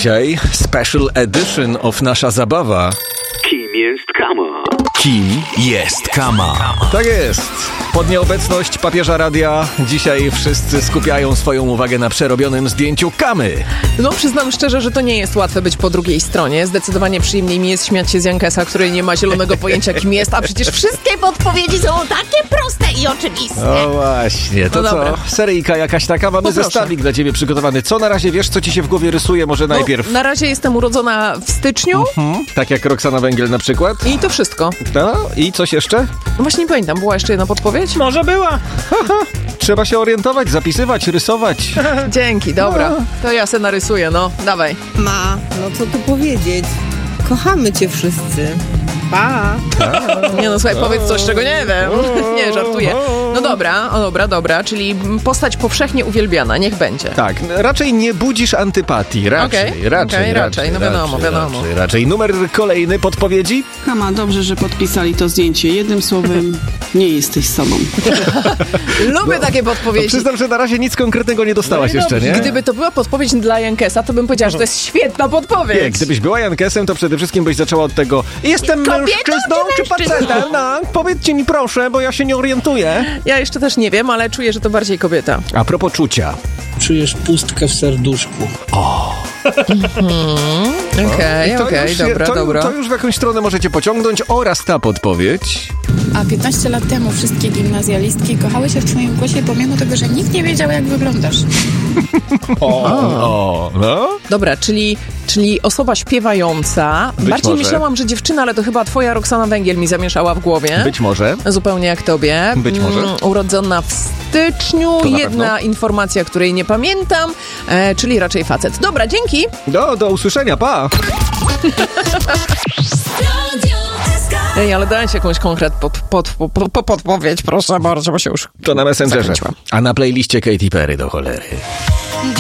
dzisiaj special edition of nasza zabawa. Kim jest Kama? Kim jest Kama? Tak jest. Pod nieobecność papieża radia dzisiaj wszyscy skupiają swoją uwagę na przerobionym zdjęciu Kamy. No przyznam szczerze, że to nie jest łatwe być po drugiej stronie. Zdecydowanie przyjemniej mi jest śmiać się z Jankesa, który nie ma zielonego pojęcia kim jest, a przecież wszystkie podpowiedzi są takie proste i oczywiste. O właśnie, to No co? dobra. Seryjka jakaś taka? Mamy Poproszę. zestawik dla ciebie przygotowany. Co na razie wiesz, co ci się w głowie rysuje? Może najpierw... Na razie jestem urodzona w styczniu Tak jak Roxana Węgiel na przykład. i to wszystko. No i coś jeszcze? No właśnie nie pamiętam, była jeszcze jedna podpowiedź? Może była. Trzeba się orientować, zapisywać, rysować. Dzięki, dobra. To ja se narysuję, no. Dawaj. Ma, no co tu powiedzieć? Kochamy cię wszyscy. Pa! Nie no, słuchaj, powiedz coś, czego nie wiem. Nie, żartuję. No dobra, czyli postać powszechnie uwielbiana, niech będzie. Tak, raczej nie budzisz antypatii. Raczej. No wiadomo. Raczej. Numer kolejny podpowiedzi? Kama, dobrze, że podpisali to zdjęcie. Jednym słowem, nie jesteś sobą. Lubię takie No, podpowiedzi. przyznam, że na razie nic konkretnego nie dostałaś jeszcze, nie? Gdyby to była podpowiedź dla Jankesa, to bym powiedziała, że to jest świetna podpowiedź. Nie, gdybyś była Jankesem, to przede wszystkim byś zaczęła od tego: jestem mężczyzną czy facetem? No, powiedzcie mi proszę, bo ja się nie orientuję. Ja jeszcze też nie wiem, ale czuję, że to bardziej kobieta. A propos czucia. Czujesz pustkę w serduszku. Okej, dobra. To już w jakąś stronę możecie pociągnąć oraz ta podpowiedź. A 15 lat temu wszystkie gimnazjalistki kochały się w twoim głosie, pomimo tego, że nikt nie wiedział, jak wyglądasz. No. Dobra, czyli osoba śpiewająca. Być Bardziej może. myślałam, że dziewczyna, ale to chyba twoja Roxana Węgiel mi zamieszała w głowie. Być może. Zupełnie jak tobie. Być może. Urodzona w styczniu. To na Jedna pewno. informacja, której nie pamiętam, czyli raczej facet. Dobra, dzięki. Do usłyszenia, pa! Ej, ale dajcie jakąś podpowiedź, proszę bardzo, bo się już To na Messengerze. zakręciłam. A na playliście Katy Perry do cholery.